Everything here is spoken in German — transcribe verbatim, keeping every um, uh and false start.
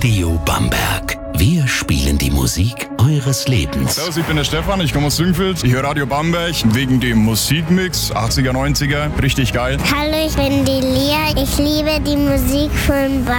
Radio Bamberg. Wir spielen die Musik eures Lebens. Servus, ich bin der Stefan, ich komme aus Süngfeld. Ich höre Radio Bamberg wegen dem Musikmix, achtziger, neunziger, richtig geil. Hallo, ich bin die Lia. Ich liebe die Musik von Bamberg.